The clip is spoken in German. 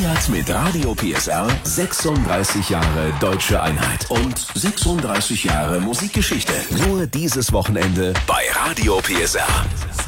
Feiert mit Radio PSR 36 Jahre Deutsche Einheit und 36 Jahre Musikgeschichte. Nur dieses Wochenende bei Radio PSR.